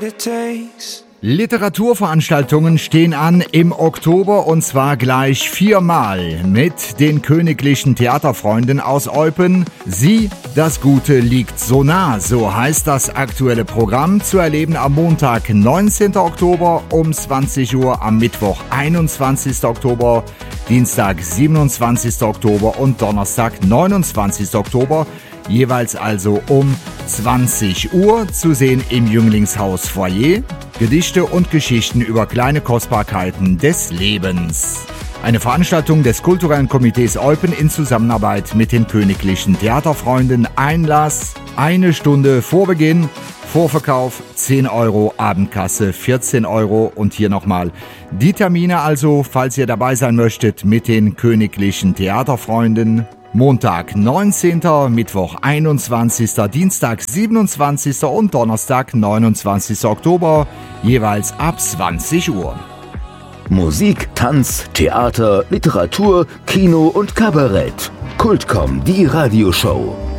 what it takes. Literaturveranstaltungen stehen an im Oktober und zwar gleich 4-mal mit den Königlichen Theaterfreunden aus Eupen. Sie, das Gute liegt so nah, so heißt das aktuelle Programm, zu erleben am Montag, 19. Oktober um 20 Uhr, am Mittwoch, 21. Oktober, Dienstag, 27. Oktober und Donnerstag, 29. Oktober. Jeweils also um 20 Uhr zu sehen im Jünglingshaus Foyer. Gedichte und Geschichten über kleine Kostbarkeiten des Lebens. Eine Veranstaltung des Kulturellen Komitees Eupen in Zusammenarbeit mit den Königlichen Theaterfreunden. Einlass 1 Stunde vor Beginn, Vorverkauf 10 €, Abendkasse 14 € und hier nochmal die Termine also, falls ihr dabei sein möchtet mit den Königlichen Theaterfreunden. Montag 19., Mittwoch 21., Dienstag 27. und Donnerstag 29. Oktober, jeweils ab 20 Uhr. Musik, Tanz, Theater, Literatur, Kino und Kabarett. Kultcom, die Radioshow.